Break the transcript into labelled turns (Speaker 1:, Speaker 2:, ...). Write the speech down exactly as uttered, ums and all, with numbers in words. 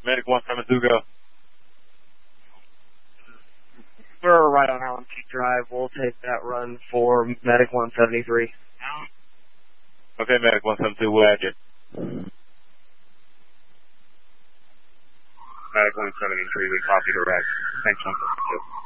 Speaker 1: Medic one seven two, go.
Speaker 2: We're right on Allen Peak Drive. We'll take that run for Medic one seventy-three.
Speaker 1: Okay, Medic one seven two, we'll add you.
Speaker 3: Medic one seventy-three, we copy direct. Thanks, one seventy-two.